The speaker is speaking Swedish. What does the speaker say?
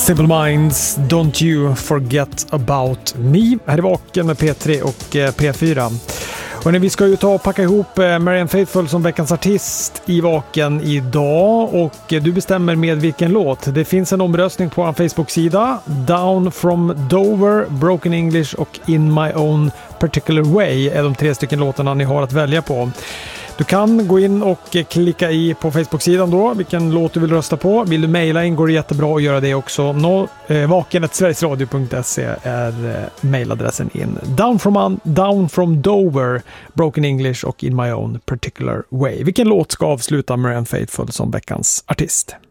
Simple Minds, Don't You Forget About Me. Här är Vaken med P3 och P4. Och vi ska ju ta och packa ihop Marianne Faithfull som veckans artist i Vaken idag. Och du bestämmer med vilken låt. Det finns en omröstning på vår Facebook-sida. Down from Dover, Broken English och In My Own Particular Way är de 3 stycken låtarna ni har att välja på. Du kan gå in och klicka i på Facebook-sidan då vilken låt du vill rösta på. Vill du mejla in går det jättebra att göra det också. vaken@sverigesradio.se är mejladressen in. Down from Dover, Broken English och In My Own Particular Way. Vilken låt ska avsluta Marianne Faithfull som veckans artist?